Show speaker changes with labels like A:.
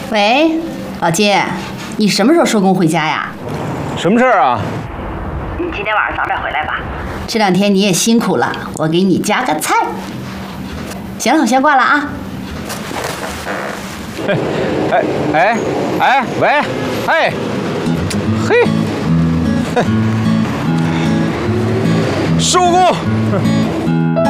A: 喂，老金，你什么时候收工回家呀？
B: 什么事儿啊？
A: 你今天晚上早点回来吧。这2天你也辛苦了，我给你加个菜。行了，我先挂了啊。
B: 喂，嘿，收工。